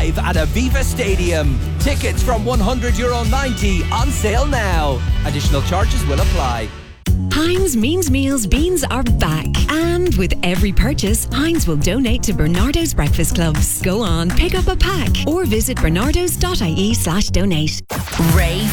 live at Aviva Stadium. Tickets from €100.90 on sale now. Additional charges will apply. Heinz Means Meals beans are back. And with every purchase, Heinz will donate to Bernardo's Breakfast Clubs. Go on, pick up a pack or visit bernardos.ie/donate. Ray